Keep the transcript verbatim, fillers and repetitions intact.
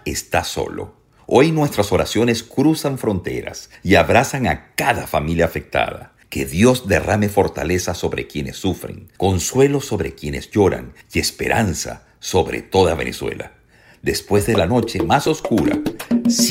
está solo. Hoy nuestras oraciones cruzan fronteras y abrazan a cada familia afectada. Que Dios derrame fortaleza sobre quienes sufren, consuelo sobre quienes lloran y esperanza sobre toda Venezuela. Después de la noche más oscura,